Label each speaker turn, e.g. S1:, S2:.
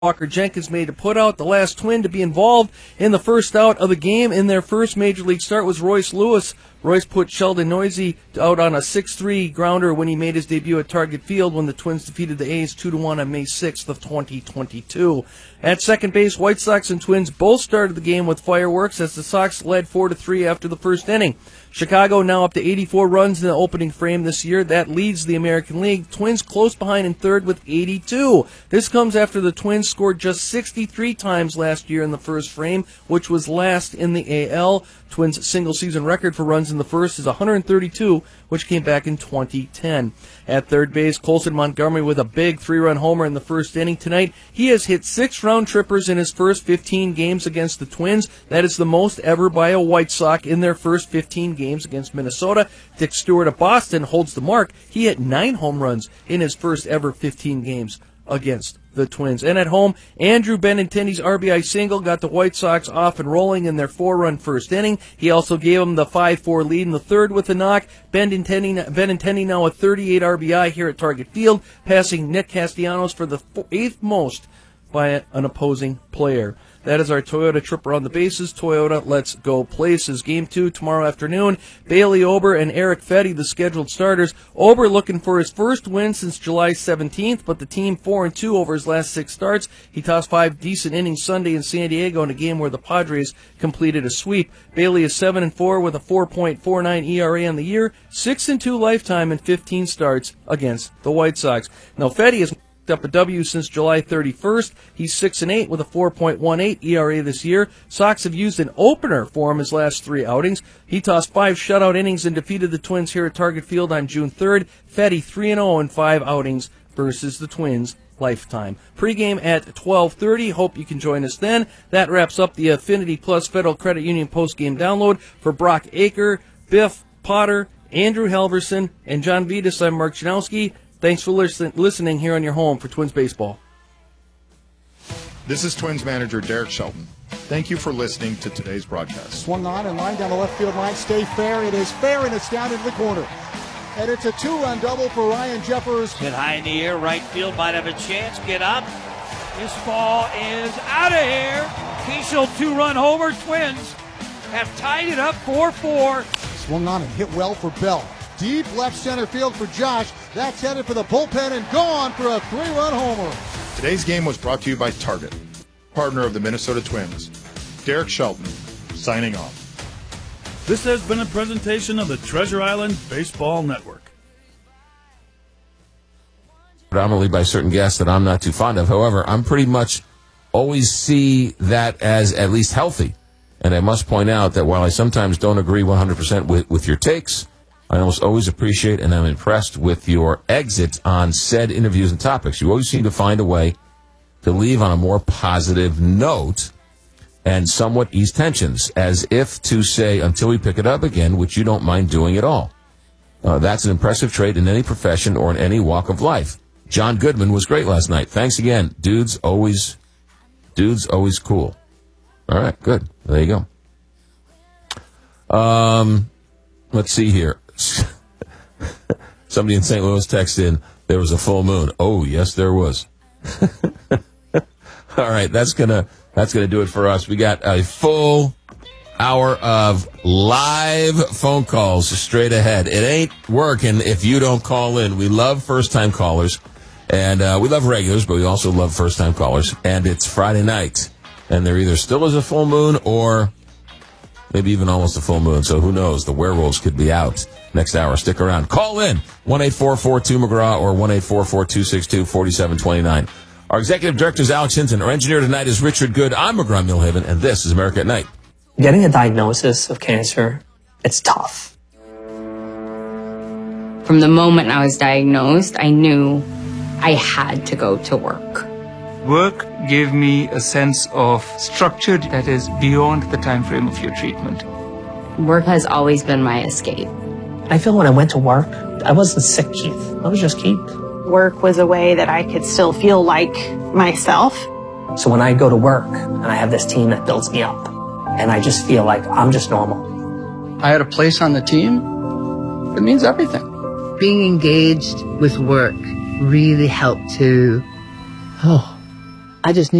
S1: Walker Jenkins made a putout. The last Twin to be involved in the first out of the game in their first Major League start was Royce Lewis. Royce put Sheldon Noisy out on a 6-3 grounder when he made his debut at Target Field when the Twins defeated the A's 2-1 on May 6th of 2022. At second base, White Sox and Twins both started the game with fireworks as the Sox led 4-3 after the first inning. Chicago now up to 84 runs in the opening frame this year. That leads the American League. Twins close behind in third with 82. This comes after the Twins scored just 63 times last year in the first frame, which was last in the AL. Twins' single-season record for runs in the first is 132, which came back in 2010. At third base, Colson Montgomery with a big 3-run homer in the first inning tonight. He has hit 6 round trippers in his first 15 games against the Twins. That is the most ever by a White Sox in their first 15 games against Minnesota. Dick Stewart of Boston holds the mark. He hit 9 home runs in his first ever 15 games against the Twins. And at home, Andrew Benintendi's RBI single got the White Sox off and rolling in their 4-run first inning. He also gave them the 5-4 lead in the third with a knock. Benintendi now with 38 RBI here at Target Field, passing Nick Castellanos for the 8th most by an opposing player. That is our Toyota trip around the bases. Toyota, let's go places. Game 2 tomorrow afternoon. Bailey Ober and Eric Fetty, the scheduled starters. Ober looking for his first win since July 17th, but the team 4-2 over his last 6 starts. He tossed 5 decent innings Sunday in San Diego in a game where the Padres completed a sweep. Bailey is 7-4 with a 4.49 ERA on the year, 6-2 lifetime in 15 starts against the White Sox. Now Fetty is up a W since July 31st. He's 6-8 with a 4.18 ERA this year. Sox have used an opener for him his last 3 outings. He tossed 5 shutout innings and defeated the Twins here at Target Field on June 3rd. Fetty 3-0 in 5 outings versus the Twins lifetime. Pre-game at 12:30. Hope you can join us then. That wraps up the Affinity Plus Federal Credit Union post-game download. For Brock Aker, Biff Potter, Andrew Halverson, and John Vitas, I'm Mark Janowski. Thanks for listening here on your home for Twins Baseball.
S2: This is Twins manager Derek Shelton. Thank you for listening to today's broadcast.
S3: Swung on and line down the left field line. Stay fair. It is fair, and it's down into the corner. And it's a 2-run double for Ryan Jeffers.
S4: Hit high in the air. Right field might have a chance. Get up. This ball is out of here. Keishel 2-run homer. Twins have tied it up 4-4.
S3: Swung on and hit well for Bell. Deep left center field for Josh. That's headed for the bullpen and gone for a 3-run homer.
S2: Today's game was brought to you by Target, partner of the Minnesota Twins. Derek Shelton, signing off.
S5: This has been a presentation of the Treasure Island Baseball Network.
S6: Predominantly by certain guests that I'm not too fond of. However, I'm pretty much always see that as at least healthy. And I must point out that while I sometimes don't agree 100% with your takes, I almost always appreciate and I'm impressed with your exit on said interviews and topics. You always seem to find a way to leave on a more positive note and somewhat ease tensions, as if to say, until we pick it up again, which you don't mind doing at all. That's an impressive trait in any profession or in any walk of life. John Goodman was great last night. Thanks again. Dude's always cool. All right, good. There you go. Let's see here. Somebody in St. Louis texted in, there was a full moon. Oh, yes, there was. All right, that's gonna do it for us. We got a full hour of live phone calls straight ahead. It ain't working if you don't call in. We love first-time callers, and we love regulars, but we also love first-time callers. And it's Friday night, and there either still is a full moon or maybe even almost a full moon. So who knows? The werewolves could be out next hour. Stick around. Call in 1-844-2-McGraw or 1-844-262-4729. Our executive director is Alex Hinton. Our engineer tonight is Richard Good. I'm McGraw Milhaven, and this is America at Night.
S7: Getting a diagnosis of cancer, it's tough.
S8: From the moment I was diagnosed, I knew I had to go to work.
S9: Work gave me a sense of structure that is beyond the time frame of your treatment.
S8: Work has always been my escape.
S7: I feel when I went to work, I wasn't sick, Keith. I was just Keith.
S10: Work was a way that I could still feel like myself.
S7: So when I go to work and I have this team that builds me up, and I just feel like I'm just normal.
S11: I had a place on the team. It means everything.
S12: Being engaged with work really helped to
S11: I just knew